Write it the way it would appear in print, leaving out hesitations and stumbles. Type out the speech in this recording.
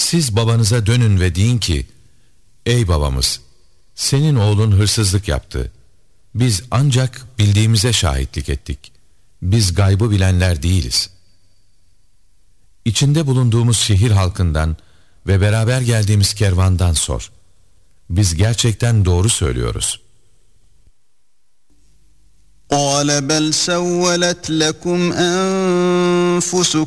Siz babanıza dönün ve deyin ki, ey babamız, senin oğlun hırsızlık yaptı. Biz ancak bildiğimize şahitlik ettik. Biz gaybı bilenler değiliz. İçinde bulunduğumuz şehir halkından ve beraber geldiğimiz kervandan sor. Biz gerçekten doğru söylüyoruz. قَالَ بَلْ سَوَّلَتْ لَكُمْ أَنفُسُكُمْ